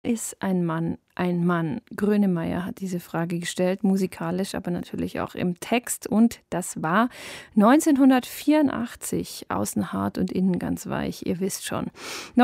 Ist ein Mann ein Mann? Grönemeyer hat diese Frage gestellt, musikalisch, aber natürlich auch im Text. Und das war 1984, außen hart und innen ganz weich, ihr wisst schon.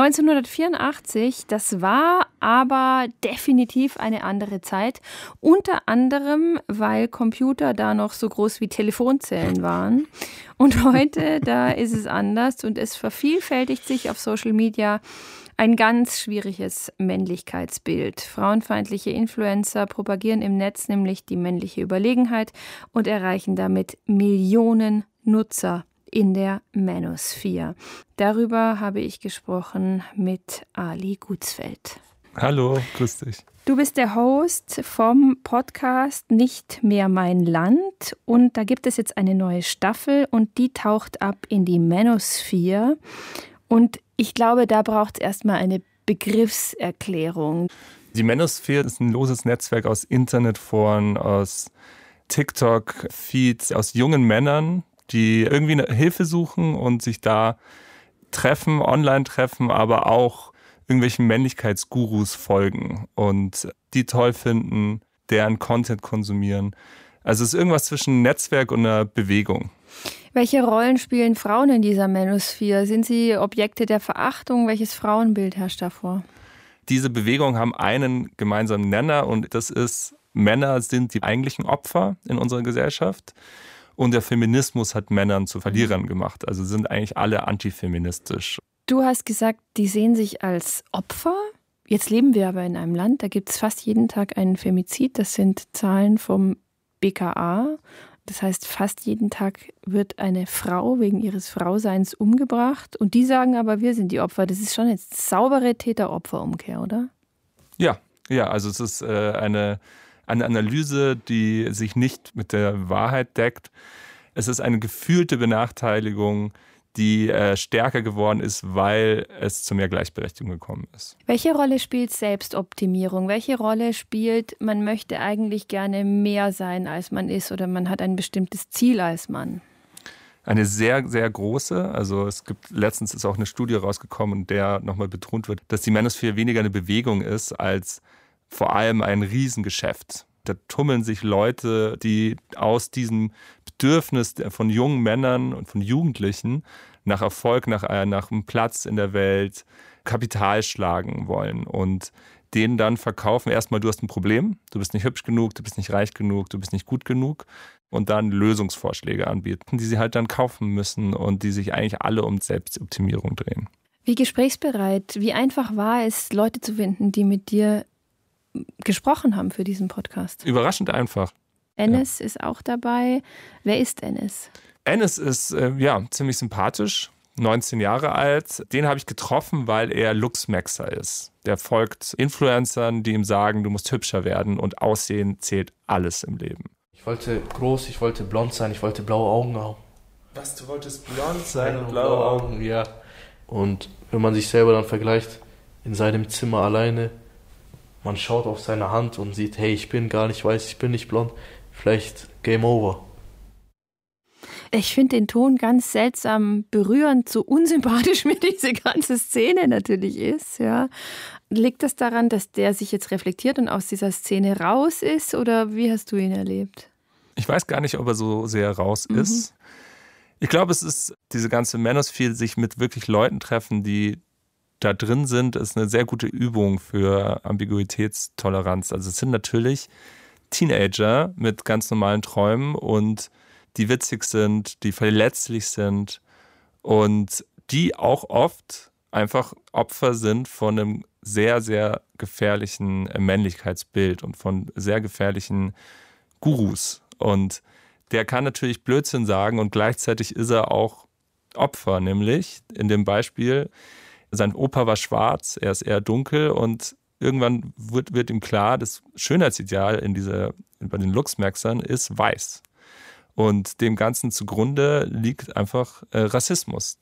1984, das war aber definitiv eine andere Zeit. Unter anderem, weil Computer da noch so groß wie Telefonzellen waren. Und heute, da ist es anders und es vervielfältigt sich auf Social Media ein ganz schwieriges Männlichkeitsbild. Frauenfeindliche Influencer propagieren im Netz nämlich die männliche Überlegenheit und erreichen damit Millionen Nutzer in der Manosphere. Darüber habe ich gesprochen mit Ali Gutsfeld. Hallo, grüß dich. Du bist der Host vom Podcast Nicht mehr mein Land und da gibt es jetzt eine neue Staffel und die taucht ab in die Manosphere. Und ich glaube, da braucht es erstmal eine Begriffserklärung. Die Manosphere ist ein loses Netzwerk aus Internetforen, aus TikTok-Feeds, aus jungen Männern, die irgendwie eine Hilfe suchen und sich da treffen, online treffen, aber auch irgendwelchen Männlichkeitsgurus folgen und die toll finden, deren Content konsumieren. Also es ist irgendwas zwischen Netzwerk und einer Bewegung. Welche Rollen spielen Frauen in dieser Manosphere? Sind sie Objekte der Verachtung? Welches Frauenbild herrscht davor? Diese Bewegungen haben einen gemeinsamen Nenner und das ist, Männer sind die eigentlichen Opfer in unserer Gesellschaft und der Feminismus hat Männern zu Verlierern gemacht. Also sind eigentlich alle antifeministisch. Du hast gesagt, die sehen sich als Opfer. Jetzt leben wir aber in einem Land, da gibt es fast jeden Tag einen Femizid. Das sind Zahlen vom BKA. Das heißt, fast jeden Tag wird eine Frau wegen ihres Frauseins umgebracht. Und die sagen aber, wir sind die Opfer. Das ist schon jetzt saubere Täter-Opfer-Umkehr, oder? Ja, also es ist eine Analyse, die sich nicht mit der Wahrheit deckt. Es ist eine gefühlte Benachteiligung, die stärker geworden ist, weil es zu mehr Gleichberechtigung gekommen ist. Welche Rolle spielt Selbstoptimierung? Welche Rolle spielt, man möchte eigentlich gerne mehr sein, als man ist, oder man hat ein bestimmtes Ziel als Mann? Eine sehr, sehr große. Also letztens ist auch eine Studie rausgekommen, in der nochmal betont wird, dass die Manosphere weniger eine Bewegung ist, als vor allem ein Riesengeschäft. Da tummeln sich Leute, die aus diesem Bedürfnis von jungen Männern und von Jugendlichen nach Erfolg, nach einem Platz in der Welt Kapital schlagen wollen und denen dann verkaufen, erstmal, du hast ein Problem, du bist nicht hübsch genug, du bist nicht reich genug, du bist nicht gut genug und dann Lösungsvorschläge anbieten, die sie halt dann kaufen müssen und die sich eigentlich alle um Selbstoptimierung drehen. Wie gesprächsbereit, wie einfach war es, Leute zu finden, die mit dir gesprochen haben für diesen Podcast? Überraschend einfach. Enes ist auch dabei. Wer ist Enes? Enes ist ziemlich sympathisch, 19 Jahre alt. Den habe ich getroffen, weil er Luxmaxer ist. Der folgt Influencern, die ihm sagen, du musst hübscher werden und Aussehen zählt alles im Leben. Ich wollte groß, ich wollte blond sein, ich wollte blaue Augen haben. Was, du wolltest blond sein und blaue Augen? Ja. Und wenn man sich selber dann vergleicht, in seinem Zimmer alleine, man schaut auf seine Hand und sieht, hey, ich bin gar nicht weiß, ich bin nicht blond, vielleicht Game Over. Ich finde den Ton ganz seltsam berührend, so unsympathisch mir diese ganze Szene natürlich ist. Ja. Liegt das daran, dass der sich jetzt reflektiert und aus dieser Szene raus ist, oder wie hast du ihn erlebt? Ich weiß gar nicht, ob er so sehr raus ist. Ich glaube, es ist diese ganze Manosphere, sich mit wirklich Leuten treffen, die da drin sind, ist eine sehr gute Übung für Ambiguitätstoleranz. Also es sind natürlich Teenager mit ganz normalen Träumen und die witzig sind, die verletzlich sind und die auch oft einfach Opfer sind von einem sehr, sehr gefährlichen Männlichkeitsbild und von sehr gefährlichen Gurus. Und der kann natürlich Blödsinn sagen und gleichzeitig ist er auch Opfer, nämlich in dem Beispiel, sein Opa war schwarz, er ist eher dunkel und irgendwann wird ihm klar, das Schönheitsideal bei den Luxmaxern ist weiß. Und dem Ganzen zugrunde liegt einfach Rassismus.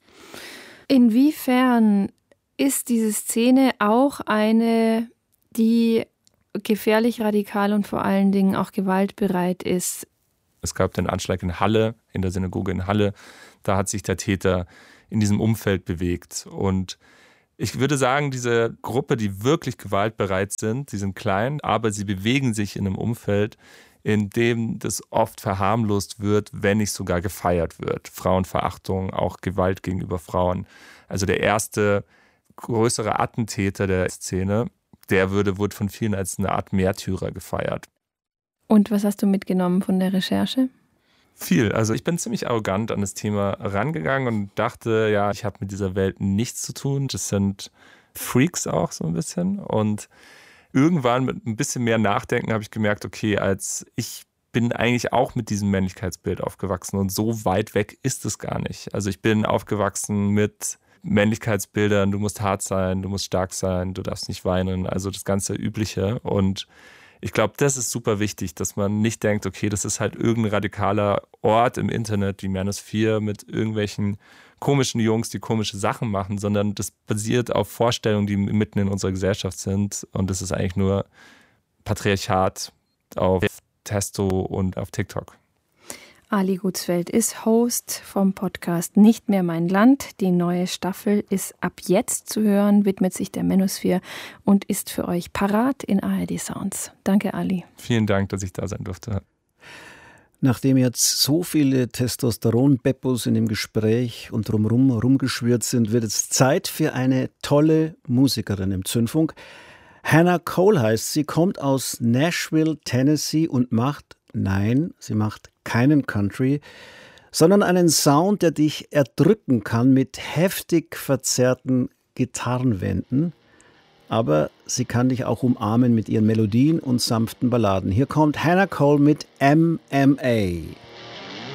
Inwiefern ist diese Szene auch eine, die gefährlich radikal und vor allen Dingen auch gewaltbereit ist? Es gab den Anschlag in Halle, in der Synagoge in Halle. Da hat sich der Täter in diesem Umfeld bewegt. Und Ich würde sagen, diese Gruppe, die wirklich gewaltbereit sind, die sind klein, aber sie bewegen sich in einem Umfeld, in dem das oft verharmlost wird, wenn nicht sogar gefeiert wird. Frauenverachtung, auch Gewalt gegenüber Frauen. Also der erste größere Attentäter der Szene, der wurde von vielen als eine Art Märtyrer gefeiert. Und was hast du mitgenommen von der Recherche? Viel. Also ich bin ziemlich arrogant an das Thema rangegangen und dachte, ja, ich habe mit dieser Welt nichts zu tun. Das sind Freaks auch so ein bisschen. Und irgendwann mit ein bisschen mehr Nachdenken habe ich gemerkt, okay, ich bin eigentlich auch mit diesem Männlichkeitsbild aufgewachsen und so weit weg ist es gar nicht. Also ich bin aufgewachsen mit Männlichkeitsbildern, du musst hart sein, du musst stark sein, du darfst nicht weinen, also das ganze Übliche. Und ich glaube, das ist super wichtig, dass man nicht denkt, okay, das ist halt irgendein radikaler Ort im Internet, die Manosphere mit irgendwelchen komischen Jungs, die komische Sachen machen, sondern das basiert auf Vorstellungen, die mitten in unserer Gesellschaft sind. Und das ist eigentlich nur Patriarchat auf Testo und auf TikTok. Ali Gutzfeld ist Host vom Podcast Nicht mehr mein Land. Die neue Staffel ist ab jetzt zu hören, widmet sich der Manosphere und ist für euch parat in ARD Sounds. Danke, Ali. Vielen Dank, dass ich da sein durfte. Nachdem jetzt so viele Testosteron-Beppos in dem Gespräch und drumherum rumgeschwirrt sind, wird es Zeit für eine tolle Musikerin im Zündfunk. Hannah Cole heißt sie, kommt aus Nashville, Tennessee und sie macht keinen Country, sondern einen Sound, der dich erdrücken kann mit heftig verzerrten Gitarrenwänden. Aber sie kann dich auch umarmen mit ihren Melodien und sanften Balladen. Hier kommt Hannah Cole mit MMA.